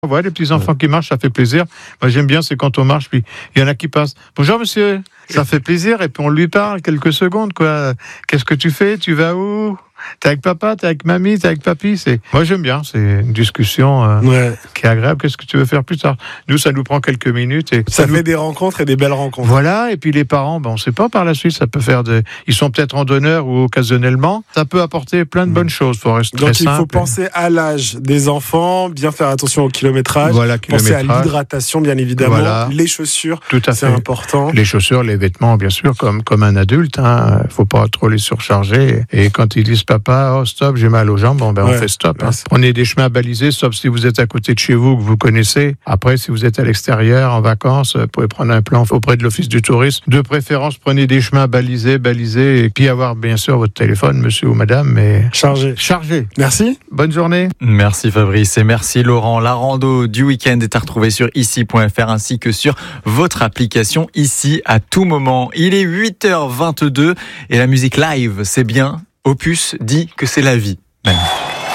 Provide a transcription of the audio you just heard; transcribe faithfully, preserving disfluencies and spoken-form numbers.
Ouais, les petits enfants ouais. qui marchent, ça fait plaisir. Moi, j'aime bien, c'est quand on marche, puis il y en a qui passent. Bonjour, monsieur. Ça fait plaisir. Et puis, on lui parle quelques secondes, quoi. Qu'est-ce que tu fais? Tu vas où? T'es avec papa? T'es avec mamie? T'es avec papy? C'est... Moi, j'aime bien. C'est une discussion euh, ouais. qui est agréable. Qu'est-ce que tu veux faire plus tard? Nous, ça nous prend quelques minutes. Et ça, ça fait nous... des rencontres et des belles rencontres. Voilà. Et puis, les parents, ben, on ne sait pas par la suite. Ça peut faire de... Ils sont peut-être randonneurs ou occasionnellement. Ça peut apporter plein de bonnes choses. Faut rester Donc, très il faut simple. penser à l'âge des enfants, bien faire attention au kilométrage. Voilà, penser à l'hydratation, bien évidemment. Voilà. Les chaussures, tout à c'est fait. important. Les chaussures, les vêtements, bien sûr, comme, comme un adulte. Il hein. ne faut pas trop les surcharger. Et quand ils disent papa, oh stop, j'ai mal aux jambes, bon, ben, ouais. on fait stop. Hein. Prenez des chemins balisés, sauf si vous êtes à côté de chez vous, que vous connaissez. Après, si vous êtes à l'extérieur, en vacances, vous pouvez prendre un plan auprès de l'Office du tourisme. De préférence, prenez des chemins balisés, balisés, et puis avoir, bien sûr, votre téléphone, monsieur ou madame, mais... Chargé. Chargé. Merci. Bonne journée. Merci Fabrice et merci Laurent. La rando du week-end est à retrouver sur ici point f r ainsi que sur votre application Ici à tout moment. Il est huit heures vingt-deux et la musique live, c'est bien. Opus dit que c'est la vie. Même.